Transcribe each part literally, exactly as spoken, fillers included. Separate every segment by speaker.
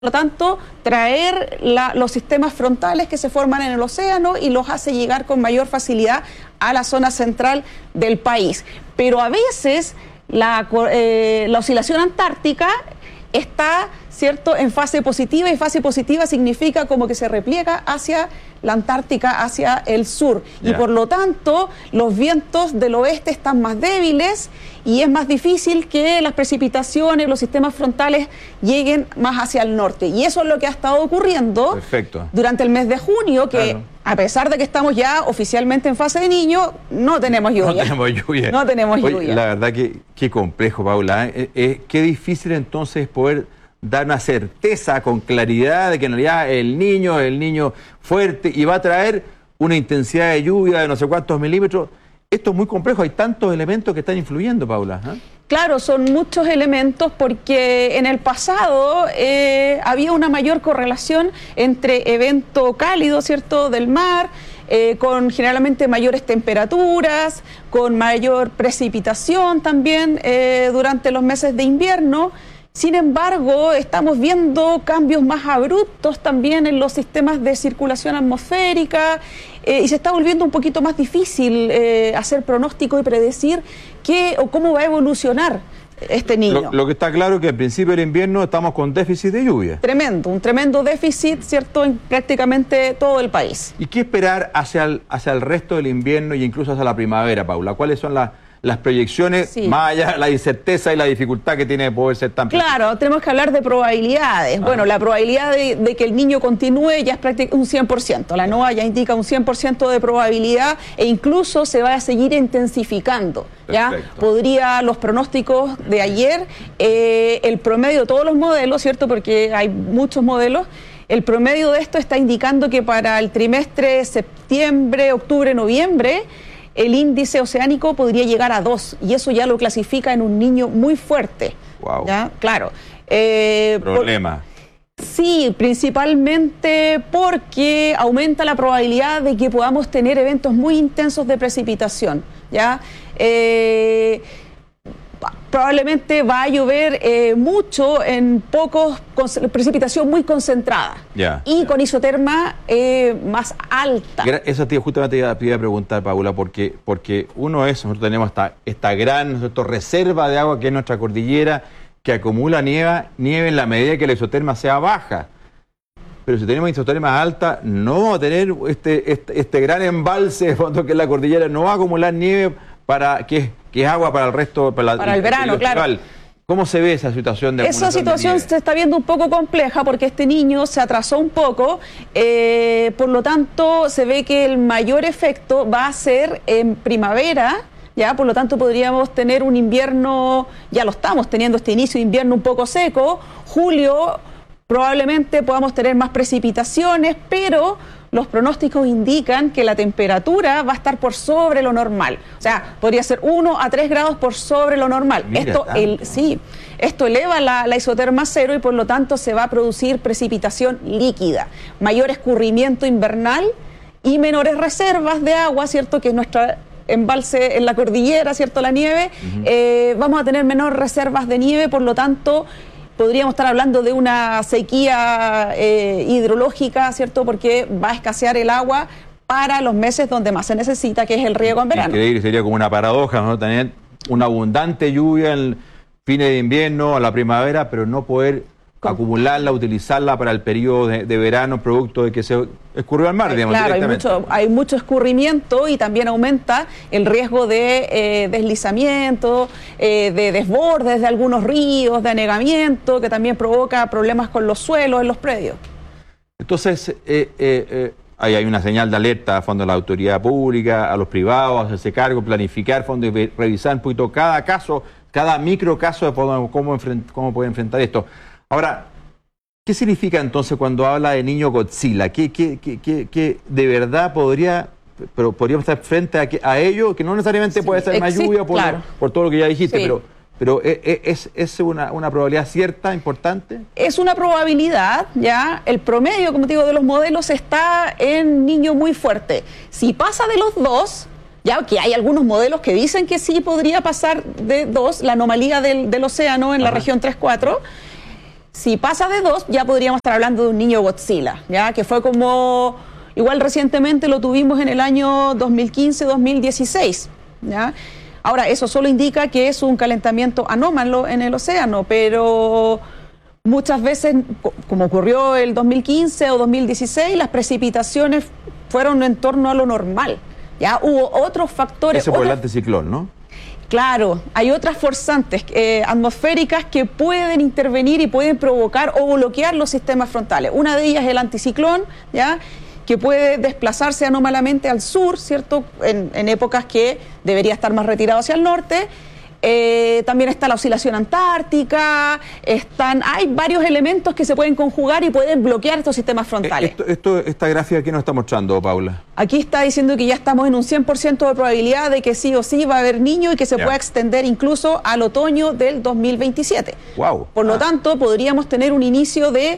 Speaker 1: Por lo tanto, traer la, los sistemas frontales que se forman en el océano y los hace llegar con mayor facilidad a la zona central del país. Pero a veces la, eh, la oscilación antártica está, ¿cierto?, en fase positiva, y fase positiva significa como que se repliega hacia la Antártica, hacia el sur. Yeah. Y por lo tanto, los vientos del oeste están más débiles y es más difícil que las precipitaciones, los sistemas frontales lleguen más hacia el norte. Y eso es lo que ha estado ocurriendo Perfecto. durante el mes de junio, que claro. a pesar de que estamos ya oficialmente en fase de Niño, no tenemos lluvia.
Speaker 2: No tenemos lluvia.
Speaker 1: No tenemos
Speaker 2: Oye,
Speaker 1: lluvia.
Speaker 2: La verdad que qué complejo, Paula. ¿eh? Eh, qué difícil entonces poder dar una certeza con claridad de que en realidad el niño es el niño fuerte y va a traer una intensidad de lluvia de no sé cuántos milímetros. Esto es muy complejo, hay tantos elementos que están influyendo, Paula. ¿eh?
Speaker 1: Claro, son muchos elementos porque en el pasado eh, había una mayor correlación entre evento cálido, ¿cierto?, del mar, eh, con generalmente mayores temperaturas, con mayor precipitación también eh, durante los meses de invierno. Sin embargo, estamos viendo cambios más abruptos también en los sistemas de circulación atmosférica eh, y se está volviendo un poquito más difícil eh, hacer pronóstico y predecir qué o cómo va a evolucionar este niño.
Speaker 2: Lo, lo que está claro es que al principio del invierno estamos con déficit de lluvia.
Speaker 1: Tremendo, un tremendo déficit, ¿cierto?, en prácticamente todo el país.
Speaker 2: ¿Y qué esperar hacia el, hacia el resto del invierno y incluso hacia la primavera, Paula? ¿Cuáles son las... las proyecciones, sí. más allá de la incerteza y la dificultad que tiene de poder ser tan preciso?
Speaker 1: Claro, tenemos que hablar de probabilidades. Ah. Bueno, la probabilidad de, de que el niño continúe ya es prácticamente un cien por ciento. La NOAA ya indica un cien por ciento de probabilidad e incluso se va a seguir intensificando. ¿Ya? Podría, los pronósticos de ayer, eh, el promedio de todos los modelos, ¿cierto?, porque hay muchos modelos, el promedio de esto está indicando que para el trimestre septiembre, octubre, noviembre, el índice oceánico podría llegar a dos, y eso ya lo clasifica en un niño muy fuerte.
Speaker 2: Wow.
Speaker 1: ¿Ya? Claro. Eh,
Speaker 2: Problema.
Speaker 1: Por, sí, principalmente porque aumenta la probabilidad de que podamos tener eventos muy intensos de precipitación. ¿Ya? Eh, probablemente va a llover eh, mucho en pocos, con precipitación muy concentrada
Speaker 2: yeah,
Speaker 1: y
Speaker 2: yeah.
Speaker 1: con isoterma eh, más alta.
Speaker 2: Eso te, justamente te iba a preguntar, Paula, porque, porque uno es, nosotros tenemos esta, esta gran nosotros, reserva de agua que es nuestra cordillera, que acumula nieve, nieve en la medida que la isoterma sea baja. Pero si tenemos isoterma alta, no vamos a tener este, este, este gran embalse de fondo que es la cordillera, no va a acumular nieve para que que es agua para el resto, para, la,
Speaker 1: para el verano, el claro.
Speaker 2: ¿Cómo se ve esa situación de
Speaker 1: Esa situación se está viendo un poco compleja porque este niño se atrasó un poco, eh, por lo tanto se ve que el mayor efecto va a ser en primavera, ya, por lo tanto podríamos tener un invierno, ya lo estamos teniendo este inicio de invierno un poco seco, julio probablemente podamos tener más precipitaciones, pero los pronósticos indican que la temperatura va a estar por sobre lo normal. O sea, podría ser uno a tres grados por sobre lo normal.
Speaker 2: Mira,
Speaker 1: esto, el, sí, esto eleva la, la isoterma cero y por lo tanto se va a producir precipitación líquida, mayor escurrimiento invernal y menores reservas de agua, ¿cierto?, que es nuestra embalse en la cordillera, ¿cierto?, la nieve. Uh-huh. eh, vamos a tener menores reservas de nieve, por lo tanto podríamos estar hablando de una sequía eh, hidrológica, ¿cierto?, porque va a escasear el agua para los meses donde más se necesita, que es el riego en verano.
Speaker 2: Increíble, sería como una paradoja, ¿no?, tener una abundante lluvia en fines de invierno, a la primavera, pero no poder ¿Cómo? acumularla, utilizarla para el periodo de, de verano, producto de que se escurrió al mar, digamos,
Speaker 1: claro, hay mucho, hay mucho escurrimiento y también aumenta el riesgo de eh, deslizamiento, eh, de desbordes de algunos ríos, de anegamiento, que también provoca problemas con los suelos en los predios.
Speaker 2: Entonces, eh, eh, eh, ahí hay una señal de alerta a fondo de la autoridad pública, a los privados, a hacerse cargo, planificar, fondo y revisar un poquito cada caso, cada micro caso de cómo, cómo, enfrent, cómo puede enfrentar esto. Ahora, ¿qué significa entonces cuando habla de niño Godzilla? ¿Qué, qué, qué, qué, qué de verdad podría, pero podríamos estar frente a, que, a ello? Que no necesariamente sí, puede ser más lluvia por, claro. por todo lo que ya dijiste, sí. pero, pero ¿es, es una, una probabilidad cierta, importante?
Speaker 1: Es una probabilidad, ya. El promedio, como te digo, de los modelos está en niño muy fuerte. Si pasa de los dos, ya que hay algunos modelos que dicen que sí podría pasar de dos, la anomalía del, del océano en Ajá. la región tres cuatro, Si pasa de dos, ya podríamos estar hablando de un niño Godzilla, ¿ya? Que fue como, igual recientemente lo tuvimos en el año dos mil quince dos mil dieciséis, ¿ya? Ahora, eso solo indica que es un calentamiento anómalo en el océano, pero muchas veces, como ocurrió el dos mil quince o dos mil dieciséis, las precipitaciones fueron en torno a lo normal, ¿ya? Hubo otros factores.
Speaker 2: Ese por
Speaker 1: otras...
Speaker 2: el anticiclón, ¿no?
Speaker 1: Claro, hay otras forzantes eh, atmosféricas que pueden intervenir y pueden provocar o bloquear los sistemas frontales. Una de ellas es el anticiclón, ¿ya? Que puede desplazarse anómalamente al sur, ¿cierto? En, en épocas que debería estar más retirado hacia el norte. Eh, también está la oscilación antártica, están, hay varios elementos que se pueden conjugar y pueden bloquear estos sistemas frontales.
Speaker 2: Esto, esto, esta gráfica, ¿qué nos está mostrando, Paula?
Speaker 1: Aquí está diciendo que ya estamos en un cien por ciento de probabilidad de que sí o sí va a haber niño y que se yeah. pueda extender incluso al otoño del dos mil veintisiete.
Speaker 2: Wow.
Speaker 1: Por lo ah. tanto, podríamos tener un inicio de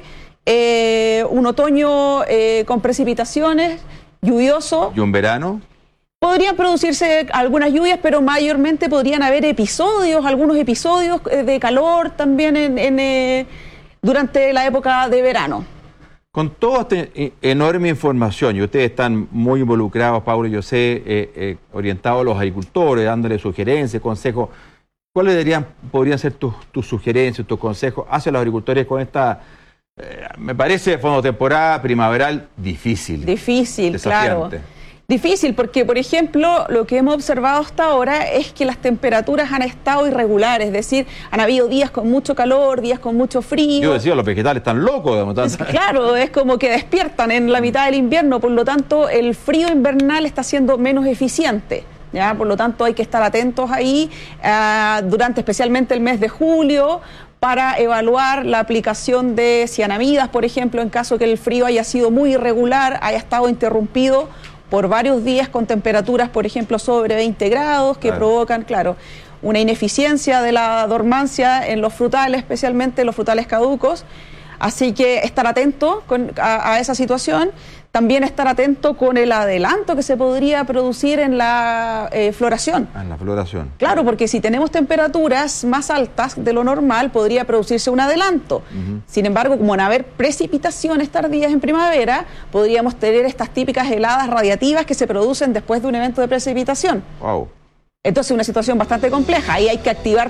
Speaker 1: eh, un otoño eh, con precipitaciones, lluvioso.
Speaker 2: ¿Y un verano?
Speaker 1: Podrían producirse algunas lluvias, pero mayormente podrían haber episodios, algunos episodios de calor también en, en, eh, durante la época de verano.
Speaker 2: Con toda esta enorme información, y ustedes están muy involucrados, Paula, yo sé, eh, eh, orientados a los agricultores, dándole sugerencias, consejos, ¿cuáles dirían, podrían ser tus, tus sugerencias, tus consejos hacia los agricultores con esta, eh, me parece, fondo temporada primaveral difícil?
Speaker 1: Difícil,
Speaker 2: desafiante.
Speaker 1: Claro. Difícil porque, por ejemplo, lo que hemos observado hasta ahora es que las temperaturas han estado irregulares, es decir, han habido días con mucho calor, días con mucho frío.
Speaker 2: Yo decía, los vegetales están locos.
Speaker 1: Es, claro, es como que despiertan en la mitad del invierno, por lo tanto, el frío invernal está siendo menos eficiente, ¿ya? Por lo tanto, hay que estar atentos ahí uh, durante especialmente el mes de julio, para evaluar la aplicación de cianamidas, por ejemplo, en caso que el frío haya sido muy irregular, haya estado interrumpido por varios días con temperaturas, por ejemplo, sobre veinte grados, que claro. provocan, claro, una ineficiencia de la dormancia en los frutales, especialmente los frutales caducos. Así que estar atento con, a, a esa situación. También estar atento con el adelanto que se podría producir en la eh, floración.
Speaker 2: En la floración.
Speaker 1: Claro, porque si tenemos temperaturas más altas de lo normal, podría producirse un adelanto. Uh-huh. Sin embargo, como van a haber precipitaciones tardías en primavera, podríamos tener estas típicas heladas radiativas que se producen después de un evento de precipitación.
Speaker 2: Wow.
Speaker 1: Entonces, una situación bastante compleja. Ahí hay que activar.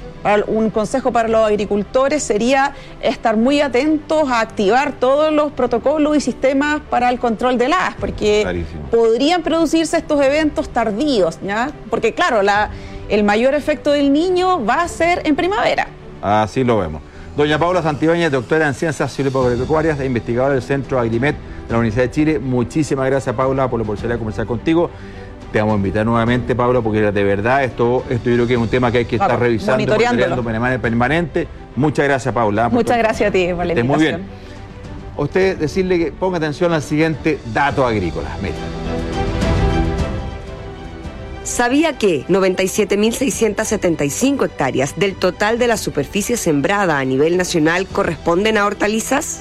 Speaker 1: Un consejo para los agricultores sería estar muy atentos a activar todos los protocolos y sistemas para el control de heladas, porque Clarísimo. podrían producirse estos eventos tardíos, ¿ya? Porque claro, la, el mayor efecto del niño va a ser en primavera.
Speaker 2: Así lo vemos. Doña Paula Santibáñez, doctora en Ciencias Silvícolas e investigadora del Centro Agrimet de la Universidad de Chile. Muchísimas gracias, Paula, por la oportunidad de conversar contigo. Te vamos a invitar nuevamente, Paula, porque de verdad esto, esto yo creo que es un tema que hay que claro, estar revisando, monitoreando de manera permanente. Muchas gracias, Paula.
Speaker 1: Muchas gracias a ti por la invitación.
Speaker 2: Muy bien. A usted decirle que ponga atención al siguiente dato agrícola. Mira.
Speaker 3: ¿Sabía que noventa y siete mil seiscientas setenta y cinco hectáreas del total de la superficie sembrada a nivel nacional corresponden a hortalizas?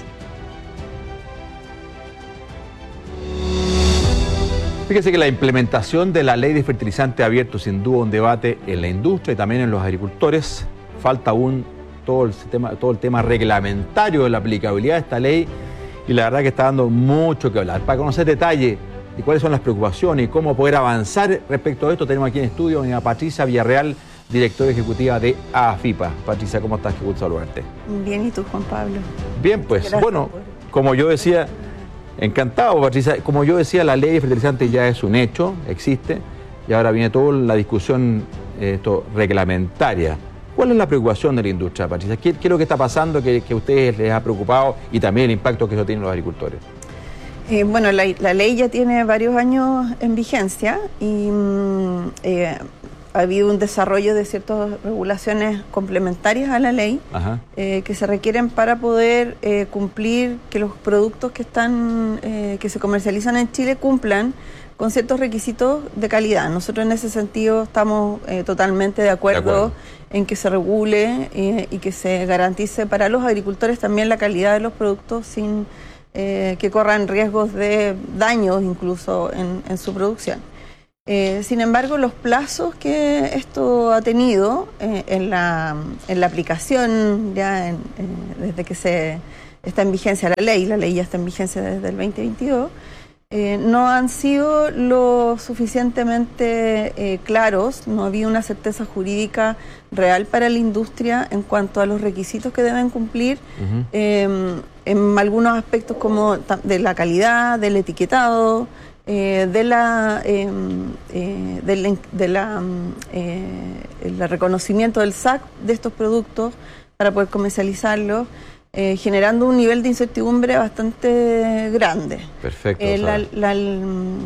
Speaker 2: Fíjese que la implementación de la ley de fertilizante ha abierto sin duda un debate en la industria y también en los agricultores. Falta aún todo el tema, todo el tema reglamentario de la aplicabilidad de esta ley y la verdad que está dando mucho que hablar. Para conocer detalles de cuáles son las preocupaciones y cómo poder avanzar respecto a esto, tenemos aquí en estudio a Patricia Villarreal, directora ejecutiva de AFIPA. Patricia, ¿cómo estás? Qué gusto saludarte.
Speaker 4: Bien, ¿y tú, Juan Pablo?
Speaker 2: Bien, pues,
Speaker 4: Gracias
Speaker 2: bueno,
Speaker 4: por...
Speaker 2: como yo decía... Encantado, Patricia. Como yo decía, la ley de fertilizantes ya es un hecho, existe, y ahora viene toda la discusión eh, esto, reglamentaria. ¿Cuál es la preocupación de la industria, Patricia? ¿Qué, qué es lo que está pasando que, que a ustedes les ha preocupado y también el impacto que eso tiene en los agricultores?
Speaker 4: Eh, bueno, la, la ley ya tiene varios años en vigencia y eh, ha habido un desarrollo de ciertas regulaciones complementarias a la ley eh, que se requieren para poder eh, cumplir que los productos que están eh, que se comercializan en Chile cumplan con ciertos requisitos de calidad. Nosotros en ese sentido estamos eh, totalmente de acuerdo, de acuerdo en que se regule eh, y que se garantice para los agricultores también la calidad de los productos sin eh, que corran riesgos de daños incluso en, en su producción. Eh, sin embargo, los plazos que esto ha tenido eh, en, la, en la aplicación, ya en, eh, desde que se está en vigencia la ley, la ley ya está en vigencia desde el veinte veintidós, eh, no han sido lo suficientemente eh, claros, no había una certeza jurídica real para la industria en cuanto a los requisitos que deben cumplir, uh-huh. eh, en algunos aspectos como de la calidad, del etiquetado, Eh, de la eh, eh, del de la, eh, el reconocimiento del S A C de estos productos para poder comercializarlos, eh, generando un nivel de incertidumbre bastante grande.
Speaker 2: Perfecto.
Speaker 4: Eh, la, la, el,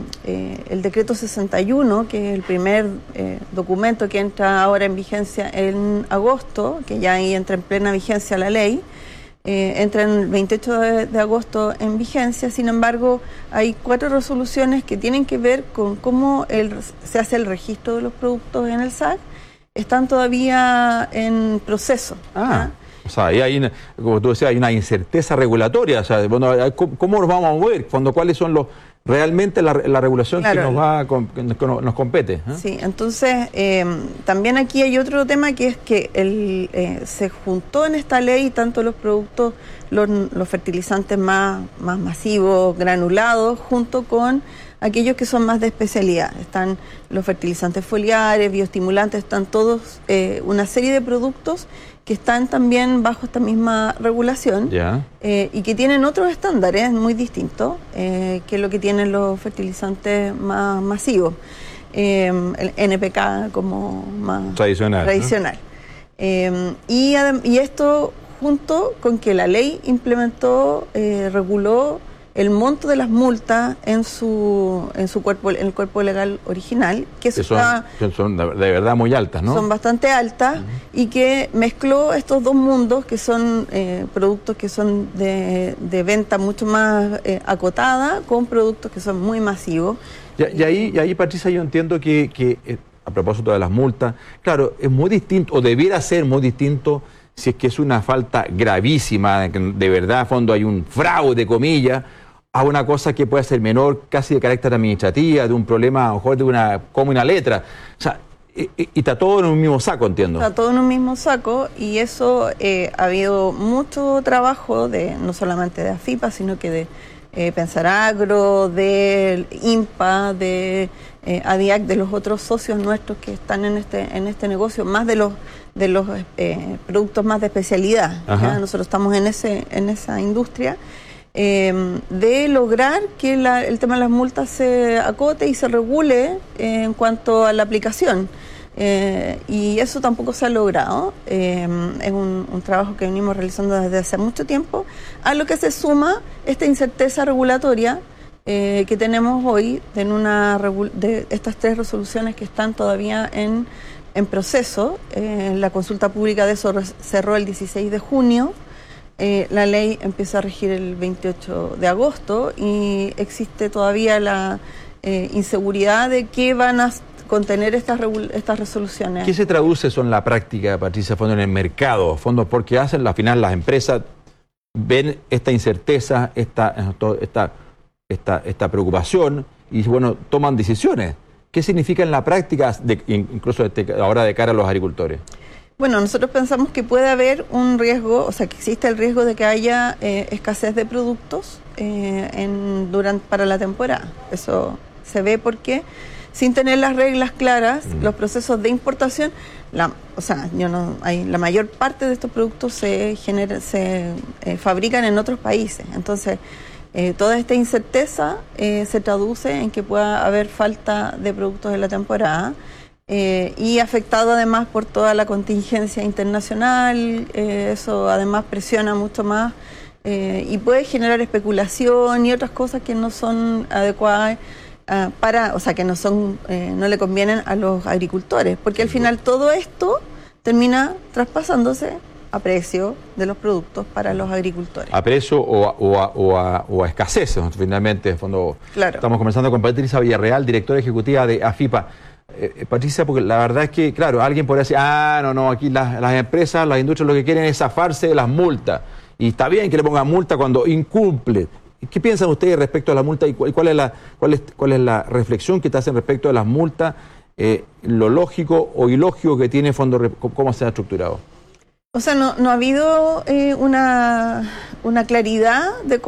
Speaker 4: eh, el decreto sesenta y uno, que es el primer eh, documento que entra ahora en vigencia en agosto, que ya ahí entra en plena vigencia la ley, Eh, entra el veintiocho de, de agosto en vigencia. Sin embargo, hay cuatro resoluciones que tienen que ver con cómo el, se hace el registro de los productos en el S A C. Están todavía en proceso.
Speaker 2: Ah, ¿ah? O sea, ahí hay, como tú decías, hay una incerteza regulatoria. O sea, bueno, ¿cómo, cómo nos vamos a mover? Cuando, ¿cuáles son los realmente la, la regulación claro, que nos va que nos, nos compete? ¿eh?
Speaker 4: Sí, entonces eh, también aquí hay otro tema, que es que el, eh, se juntó en esta ley tanto los productos, los, los fertilizantes más, más masivos, granulados, junto con aquellos que son más de especialidad. Están los fertilizantes foliares, bioestimulantes, están todos, eh, una serie de productos que están también bajo esta misma regulación,
Speaker 2: yeah.
Speaker 4: eh, y que tienen otros estándares muy distintos eh, que lo que tienen los fertilizantes más masivos, eh, el N P K como más
Speaker 2: tradicional.
Speaker 4: tradicional. ¿no? Eh, y, y esto junto con que la ley implementó, eh, reguló el monto de las multas en su en su cuerpo, en el cuerpo legal original, que, eso
Speaker 2: que son,
Speaker 4: está,
Speaker 2: que son de verdad muy altas, ¿no?
Speaker 4: Son bastante altas, uh-huh. y que mezcló estos dos mundos, que son eh, productos que son de, de venta mucho más eh, acotada, con productos que son muy masivos.
Speaker 2: Y, y, ahí, y ahí, Patricia, yo entiendo que, que eh, a propósito de las multas, claro, es muy distinto, o debiera ser muy distinto, si es que es una falta gravísima, de verdad, a fondo hay un fraude, comillas, a una cosa que puede ser menor, casi de carácter administrativa, de un problema, a lo mejor de una, como una letra. O sea, y, y, y está todo en un mismo saco, entiendo.
Speaker 4: Está todo en un mismo saco, y eso eh, ha habido mucho trabajo, de no solamente de AFIPA, sino que de eh, Pensar Agro, de INPA, de eh, ADIAC, de los otros socios nuestros que están en este, en este negocio, más de los de los eh, productos más de especialidad. Nosotros estamos en ese en esa industria. Eh, de lograr que la, el tema de las multas se acote y se regule eh, en cuanto a la aplicación. Eh, y eso tampoco se ha logrado. Eh, es un, un trabajo que venimos realizando desde hace mucho tiempo, a lo que se suma esta incerteza regulatoria eh, que tenemos hoy de, una, de estas tres resoluciones que están todavía en, en proceso. Eh, la consulta pública de eso cerró el dieciséis de junio. Eh, la ley empieza a regir el veintiocho de agosto y existe todavía la eh, inseguridad de qué van a contener estas, estas resoluciones.
Speaker 2: ¿Qué se traduce eso en la práctica, Patricia, fondo en el mercado? Fondo, porque hacen, al final las empresas ven esta incerteza, esta, esta, esta, esta preocupación y, bueno, toman decisiones. ¿Qué significa en la práctica, de, incluso de, ahora de cara a los agricultores?
Speaker 4: Bueno, nosotros pensamos que puede haber un riesgo, o sea, que existe el riesgo de que haya eh, escasez de productos eh, en, durante, para la temporada. Eso se ve porque, sin tener las reglas claras, mm. los procesos de importación, la, o sea, yo no, hay, la mayor parte de estos productos se, genera, se eh, fabrican en otros países. Entonces, eh, toda esta incerteza eh, se traduce en que pueda haber falta de productos en la temporada. Eh, y afectado además por toda la contingencia internacional, eh, eso además presiona mucho más eh, y puede generar especulación y otras cosas que no son adecuadas uh, para, o sea, que no son, eh, no le convienen a los agricultores, porque al final todo esto termina traspasándose a precio de los productos para los agricultores.
Speaker 2: A precio o a, o a, o a, o a escasez, ¿no? Finalmente, cuando
Speaker 4: claro.
Speaker 2: Estamos conversando con Patricia Villarreal, directora ejecutiva de AFIPA. Eh, Patricia, porque la verdad es que, claro, alguien podría decir, ah, no, no, aquí las, las empresas, las industrias lo que quieren es zafarse de las multas. Y está bien que le pongan multa cuando incumple. ¿Qué piensan ustedes respecto a la multa y cuál es la, cuál es, cuál es la reflexión que te hacen respecto a las multas, eh, lo lógico o ilógico que tiene Fondo, cómo se ha estructurado?
Speaker 4: O sea, no, no ha habido eh, una, una claridad de